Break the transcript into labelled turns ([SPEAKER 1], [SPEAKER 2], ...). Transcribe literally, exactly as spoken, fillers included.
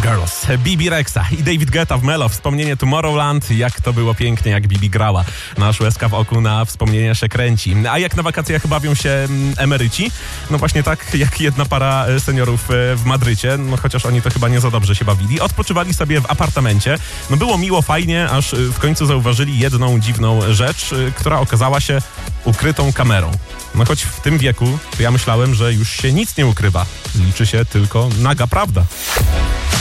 [SPEAKER 1] Girls, Bibi Rexa i David Guetta w Melo. Wspomnienie Tomorrowland, jak to było pięknie, jak Bibi grała. Nasz łezka w oku na wspomnienia się kręci. A jak na wakacjach bawią się emeryci? No właśnie tak jak jedna para seniorów w Madrycie, no chociaż oni to chyba nie za dobrze się bawili. Odpoczywali sobie w apartamencie. No było miło, fajnie, aż w końcu zauważyli jedną dziwną rzecz, która okazała się ukrytą kamerą. No choć w tym wieku to ja myślałem, że już się nic nie ukrywa. Liczy się tylko naga prawda.